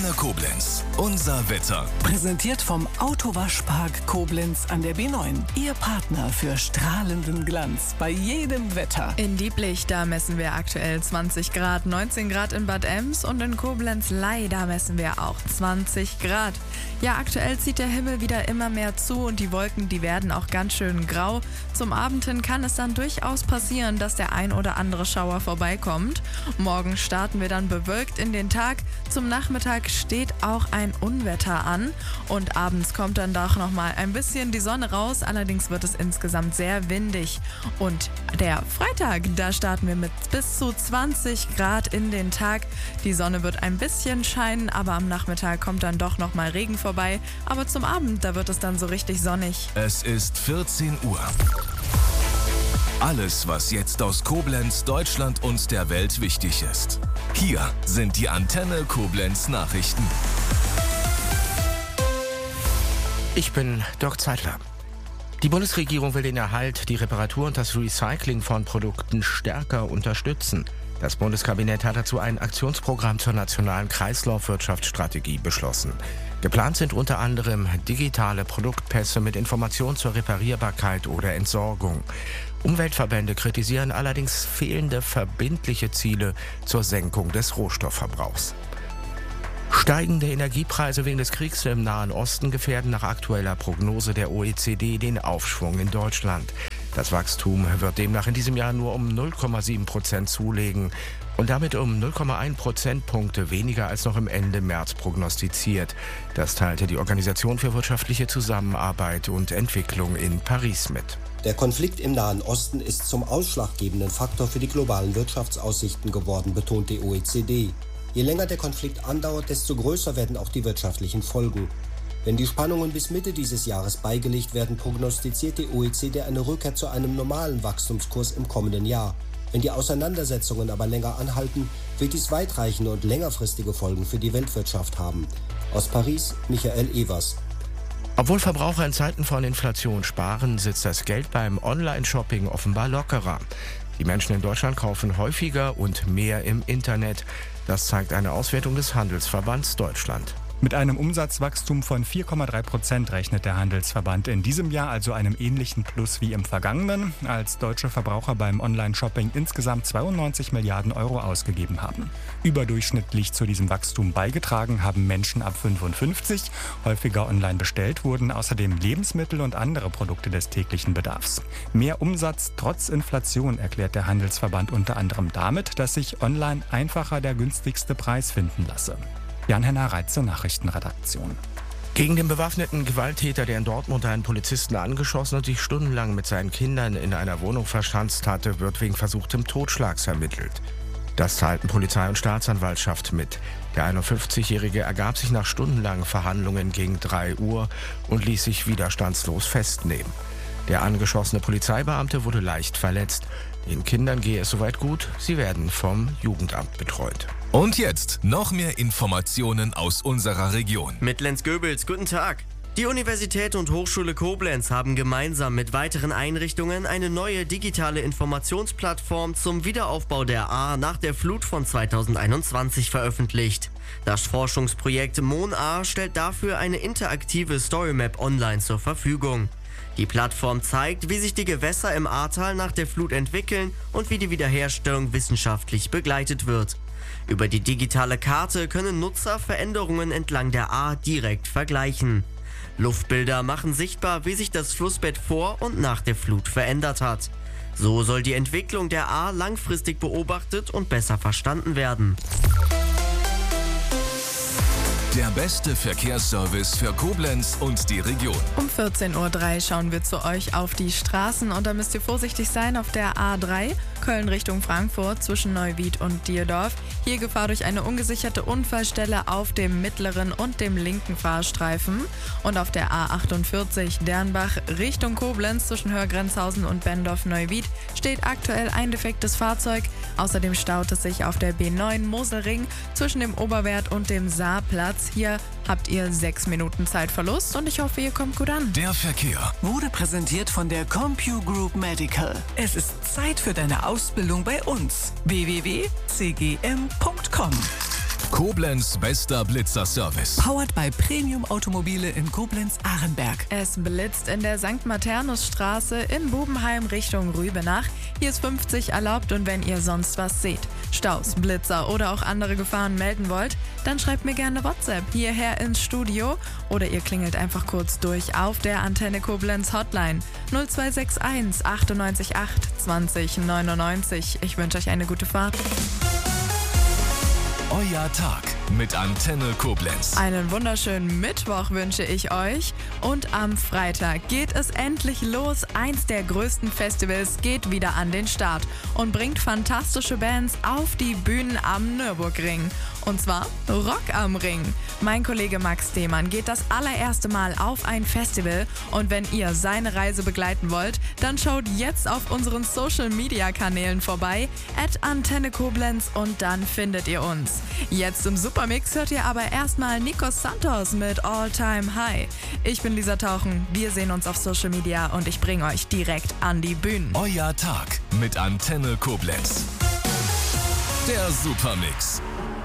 Antenne Koblenz. Unser Wetter. Präsentiert vom Autowaschpark Koblenz an der B9. Ihr Partner für strahlenden Glanz bei jedem Wetter. In Dieblich, da messen wir aktuell 20 Grad, 19 Grad in Bad Ems und in Koblenz-Ley, da messen wir auch 20 Grad. Ja, aktuell zieht der Himmel wieder immer mehr zu und die Wolken, die werden auch ganz schön grau. Zum Abend hin kann es dann durchaus passieren, dass der ein oder andere Schauer vorbeikommt. Morgen starten wir dann bewölkt in den Tag. Zum Nachmittag steht auch ein Unwetter an und abends kommt dann doch nochmal ein bisschen die Sonne raus. Allerdings wird es insgesamt sehr windig. Und der Freitag, da starten wir mit bis zu 20 Grad in den Tag. Die Sonne wird ein bisschen scheinen, aber am Nachmittag kommt dann doch nochmal Regen vorbei. Aber zum Abend, da wird es dann so richtig sonnig. Es ist 14 Uhr. Alles, was jetzt aus Koblenz, Deutschland und der Welt wichtig ist. Hier sind die Antenne Koblenz Nachrichten. Ich bin Dirk Zeitler. Die Bundesregierung will den Erhalt, die Reparatur und das Recycling von Produkten stärker unterstützen. Das Bundeskabinett hat dazu ein Aktionsprogramm zur nationalen Kreislaufwirtschaftsstrategie beschlossen. Geplant sind unter anderem digitale Produktpässe mit Informationen zur Reparierbarkeit oder Entsorgung. Umweltverbände kritisieren allerdings fehlende verbindliche Ziele zur Senkung des Rohstoffverbrauchs. Steigende Energiepreise wegen des Kriegs im Nahen Osten gefährden nach aktueller Prognose der OECD den Aufschwung in Deutschland. Das Wachstum wird demnach in diesem Jahr nur um 0,7% zulegen und damit um 0,1 Prozentpunkte weniger als noch im Ende März prognostiziert. Das teilte die Organisation für wirtschaftliche Zusammenarbeit und Entwicklung in Paris mit. Der Konflikt im Nahen Osten ist zum ausschlaggebenden Faktor für die globalen Wirtschaftsaussichten geworden, betont die OECD. Je länger der Konflikt andauert, desto größer werden auch die wirtschaftlichen Folgen. Wenn die Spannungen bis Mitte dieses Jahres beigelegt werden, prognostiziert die OECD eine Rückkehr zu einem normalen Wachstumskurs im kommenden Jahr. Wenn die Auseinandersetzungen aber länger anhalten, wird dies weitreichende und längerfristige Folgen für die Weltwirtschaft haben. Aus Paris, Michael Evers. Obwohl Verbraucher in Zeiten von Inflation sparen, sitzt das Geld beim Online-Shopping offenbar lockerer. Die Menschen in Deutschland kaufen häufiger und mehr im Internet. Das zeigt eine Auswertung des Handelsverbands Deutschland. Mit einem Umsatzwachstum von 4,3% rechnet der Handelsverband in diesem Jahr, also einem ähnlichen Plus wie im vergangenen, als deutsche Verbraucher beim Online-Shopping insgesamt 92 Milliarden Euro ausgegeben haben. Überdurchschnittlich zu diesem Wachstum beigetragen haben Menschen ab 55, häufiger online bestellt wurden außerdem Lebensmittel und andere Produkte des täglichen Bedarfs. Mehr Umsatz trotz Inflation erklärt der Handelsverband unter anderem damit, dass sich online einfacher der günstigste Preis finden lasse. Jan-Henner Reitze, Nachrichtenredaktion. Gegen den bewaffneten Gewalttäter, der in Dortmund einen Polizisten angeschossen und sich stundenlang mit seinen Kindern in einer Wohnung verschanzt hatte, wird wegen versuchtem Totschlags ermittelt. Das teilten Polizei und Staatsanwaltschaft mit. Der 51-Jährige ergab sich nach stundenlangen Verhandlungen gegen 3 Uhr und ließ sich widerstandslos festnehmen. Der angeschossene Polizeibeamte wurde leicht verletzt. Den Kindern gehe es soweit gut, sie werden vom Jugendamt betreut. Und jetzt noch mehr Informationen aus unserer Region. Mit Lenz Goebels, guten Tag. Die Universität und Hochschule Koblenz haben gemeinsam mit weiteren Einrichtungen eine neue digitale Informationsplattform zum Wiederaufbau der Ahr nach der Flut von 2021 veröffentlicht. Das Forschungsprojekt MonAhr stellt dafür eine interaktive Storymap online zur Verfügung. Die Plattform zeigt, wie sich die Gewässer im Ahrtal nach der Flut entwickeln und wie die Wiederherstellung wissenschaftlich begleitet wird. Über die digitale Karte können Nutzer Veränderungen entlang der Ahr direkt vergleichen. Luftbilder machen sichtbar, wie sich das Flussbett vor und nach der Flut verändert hat. So soll die Entwicklung der Ahr langfristig beobachtet und besser verstanden werden. Der beste Verkehrsservice für Koblenz und die Region. Um 14.03 Uhr schauen wir zu euch auf die Straßen und da müsst ihr vorsichtig sein auf der A3, Köln Richtung Frankfurt zwischen Neuwied und Dierdorf. Hier Gefahr durch eine ungesicherte Unfallstelle auf dem mittleren und dem linken Fahrstreifen. Und auf der A48 Dernbach Richtung Koblenz zwischen Hörgrenzhausen und Bendorf-Neuwied steht aktuell ein defektes Fahrzeug. Außerdem staut es sich auf der B9 Moselring zwischen dem Oberwert und dem Saarplatz. Hier habt ihr 6 Minuten Zeitverlust und ich hoffe, ihr kommt gut an. Der Verkehr Wurde präsentiert von der CompuGroup Medical. Es ist Zeit für deine Ausbildung bei uns. www.cgm.com Koblenz bester Blitzerservice. Powered by Premium Automobile in Koblenz-Ahrenberg. Es blitzt in der St. Maternusstraße in Bubenheim Richtung Rübenach. Hier ist 50 erlaubt und wenn ihr sonst was seht, Staus, Blitzer oder auch andere Gefahren melden wollt, dann schreibt mir gerne WhatsApp hierher ins Studio oder ihr klingelt einfach kurz durch auf der Antenne Koblenz Hotline 0261 98 8 20 99. Ich wünsche euch eine gute Fahrt. Euer Tag mit Antenne Koblenz. Einen wunderschönen Mittwoch wünsche ich euch. Und am Freitag geht es endlich los. Eins der größten Festivals geht wieder an den Start und bringt fantastische Bands auf die Bühnen am Nürburgring. Und zwar Rock am Ring. Mein Kollege Max Demann geht das allererste Mal auf ein Festival. Und wenn ihr seine Reise begleiten wollt, dann schaut jetzt auf unseren Social-Media-Kanälen vorbei, @Antenne Koblenz, und dann findet ihr uns. Jetzt im Supermix hört ihr aber erstmal Nikos Santos mit All Time High. Ich bin Lisa Tauchen, wir sehen uns auf Social Media und ich bringe euch direkt an die Bühnen. Euer Tag mit Antenne Koblenz. Der Supermix.